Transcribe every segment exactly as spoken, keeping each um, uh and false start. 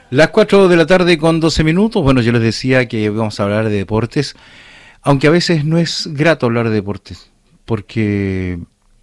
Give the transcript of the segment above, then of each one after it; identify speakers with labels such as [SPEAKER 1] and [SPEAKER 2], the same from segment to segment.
[SPEAKER 1] Las cuatro de la tarde con doce minutos. Bueno, yo les decía que vamos a hablar de deportes, aunque a veces no es grato hablar de deportes, porque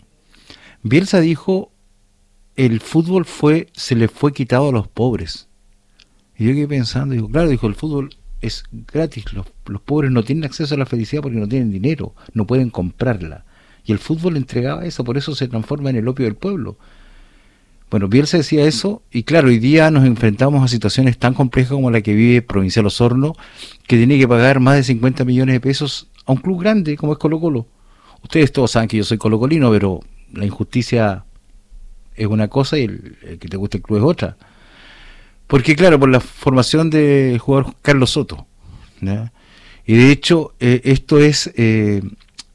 [SPEAKER 1] Bielsa dijo, el fútbol fue se le fue quitado a los pobres. Y yo quedé pensando, digo, claro, dijo, el fútbol es gratis, los, los pobres no tienen acceso a la felicidad porque no tienen dinero, no pueden comprarla. Y el fútbol entregaba eso, por eso se transforma en el opio del pueblo. Bueno, Bielsa decía eso, y claro, hoy día nos enfrentamos a situaciones tan complejas como la que vive Provincial Osorno, que tiene que pagar más de cincuenta millones de pesos a un club grande como es Colo-Colo. Ustedes todos saben que yo soy colocolino, pero la injusticia es una cosa y el, el que te guste el club es otra. Porque claro, por la formación del jugador Carlos Soto, ¿ya? Y de hecho, eh, esto es, eh,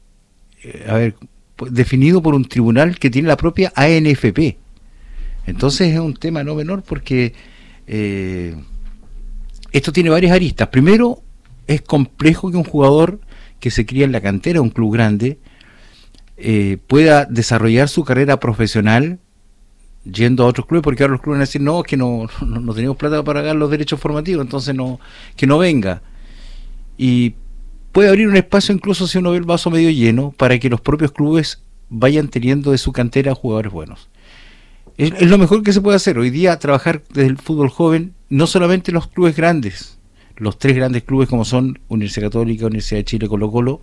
[SPEAKER 1] eh, a ver, definido por un tribunal que tiene la propia A N F P. Entonces es un tema no menor porque eh, esto tiene varias aristas. Primero, es complejo que un jugador que se cría en la cantera de un club grande eh, pueda desarrollar su carrera profesional yendo a otros clubes, porque ahora los clubes van a decir, no, que no, no, no tenemos plata para pagar los derechos formativos, entonces no, que no venga. Y puede abrir un espacio, incluso si uno ve el vaso medio lleno, para que los propios clubes vayan teniendo de su cantera jugadores buenos. Es, es lo mejor que se puede hacer hoy día, trabajar desde el fútbol joven, no solamente los clubes grandes, los tres grandes clubes como son Universidad Católica, Universidad de Chile, Colo-Colo,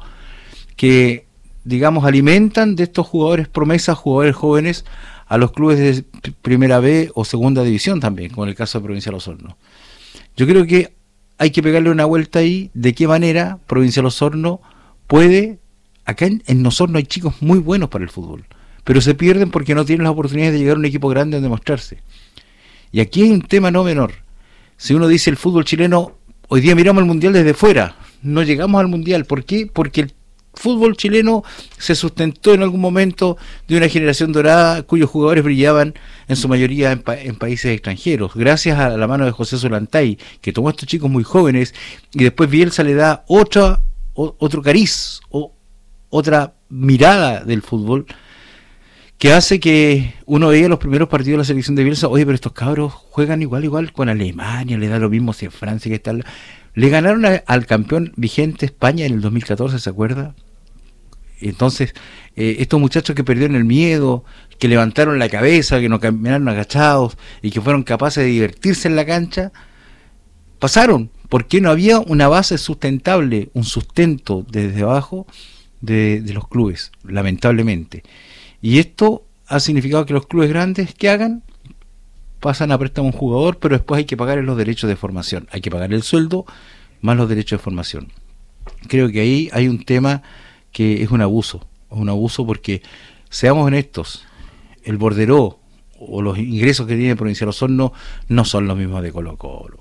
[SPEAKER 1] que digamos alimentan de estos jugadores promesas, jugadores jóvenes, a los clubes de primera B o segunda división también, como en el caso de Provincial Osorno. Yo creo que hay que pegarle una vuelta ahí, de qué manera Provincial Osorno puede, acá en, en Osorno hay chicos muy buenos para el fútbol, pero se pierden porque no tienen las oportunidades de llegar a un equipo grande donde mostrarse. Y aquí hay un tema no menor. Si uno dice el fútbol chileno, hoy día miramos el mundial desde fuera, no llegamos al mundial. ¿Por qué? Porque el fútbol chileno se sustentó en algún momento de una generación dorada cuyos jugadores brillaban en su mayoría en, pa- en países extranjeros, gracias a la mano de José Solantay, que tomó a estos chicos muy jóvenes y después Bielsa le da otra, o, otro cariz o otra mirada del fútbol que hace que uno veía los primeros partidos de la selección de Bielsa, oye, pero estos cabros juegan igual, igual con Alemania, le da lo mismo si en Francia que tal. Le ganaron a, al campeón vigente España en el dos mil catorce, ¿se acuerda? Entonces, eh, estos muchachos que perdieron el miedo, que levantaron la cabeza, que no caminaron agachados y que fueron capaces de divertirse en la cancha, pasaron, porque no había una base sustentable, un sustento desde abajo de, de los clubes, lamentablemente. Y esto ha significado que los clubes grandes, ¿qué hagan? Pasan a préstamo a un jugador, pero después hay que pagar los derechos de formación. Hay que pagar el sueldo más los derechos de formación. Creo que ahí hay un tema que es un abuso. Es un abuso porque, seamos honestos, el borderó o los ingresos que tiene Provincial Osorno no son los mismos de Colo-Colo.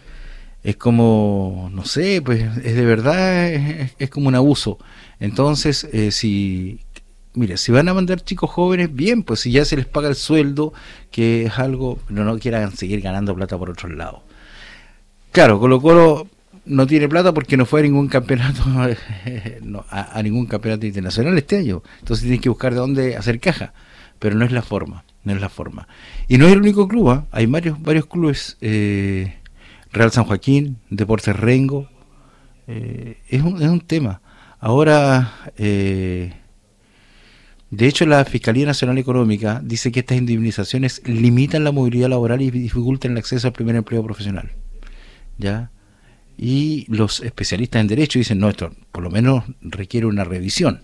[SPEAKER 1] Es como, no sé, pues es de verdad, es, es como un abuso. Entonces, eh, si... Mira, si van a mandar chicos jóvenes, bien, pues si ya se les paga el sueldo, que es algo, pero no quieran seguir ganando plata por otros lados. Claro, Colo-Colo no tiene plata porque no fue a ningún campeonato, no, a, a ningún campeonato internacional este año. Entonces tienen que buscar de dónde hacer caja, pero no es la forma, no es la forma. Y no es el único club, ¿eh? Hay varios, varios clubes, eh, Real San Joaquín, Deportes Rengo, eh, es, un, es un tema. Ahora... Eh, De hecho, la Fiscalía Nacional Económica dice que estas indemnizaciones limitan la movilidad laboral y dificultan el acceso al primer empleo profesional, ¿ya? Y los especialistas en derecho dicen, no, esto por lo menos requiere una revisión.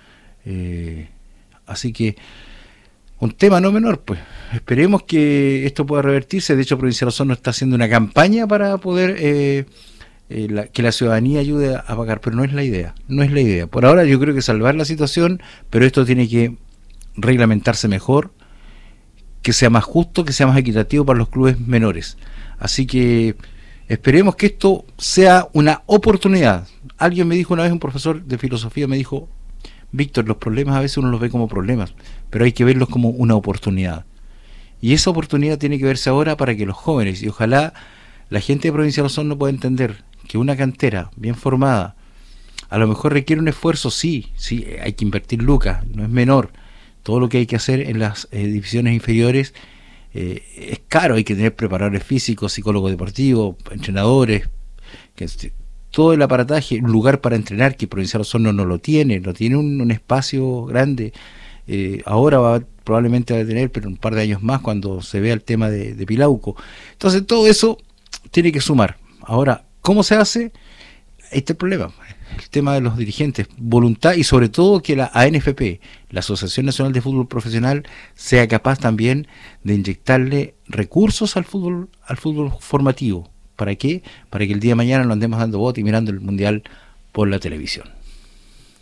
[SPEAKER 1] Eh, así que, un tema no menor, pues. Esperemos que esto pueda revertirse. De hecho, Provincial Osorno está haciendo una campaña para poder... Eh, Eh, la, que la ciudadanía ayude a, a pagar, pero no es la idea, no es la idea. Por ahora yo creo que salvar la situación, pero esto tiene que reglamentarse mejor, que sea más justo, que sea más equitativo para los clubes menores. Así que esperemos que esto sea una oportunidad. Alguien me dijo una vez, un profesor de filosofía me dijo, Víctor, los problemas a veces uno los ve como problemas, pero hay que verlos como una oportunidad. Y esa oportunidad tiene que verse ahora para que los jóvenes, y ojalá la gente de Provincial Osorno pueda entender que una cantera bien formada a lo mejor requiere un esfuerzo, sí, sí, hay que invertir lucas, no es menor. Todo lo que hay que hacer en las eh, divisiones inferiores eh, es caro, hay que tener preparadores físicos, psicólogos deportivos, entrenadores, que todo el aparataje, un lugar para entrenar que Provincial Osorno no lo tiene, no tiene un, un espacio grande. Eh, ahora va, probablemente va a tener, pero un par de años más cuando se vea el tema de, de Pilauco. Entonces todo eso tiene que sumar. Ahora, ¿cómo se hace? Ahí está el problema, el tema de los dirigentes, voluntad y sobre todo que la A N F P, la Asociación Nacional de Fútbol Profesional, sea capaz también de inyectarle recursos al fútbol, al fútbol formativo. ¿Para qué? Para que el día de mañana no andemos dando bote y mirando el Mundial por la televisión.